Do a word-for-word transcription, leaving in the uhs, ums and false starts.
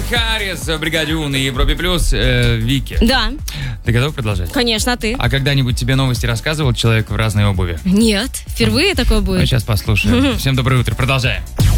Харрис в бригаде У на Европе Плюс. Э, Вики. Да. Ты готов продолжать? Конечно, а ты? А когда-нибудь тебе новости рассказывал человек в разной обуви? Нет, впервые такое Ну, будет. сейчас послушаем. Всем доброе утро. Продолжаем.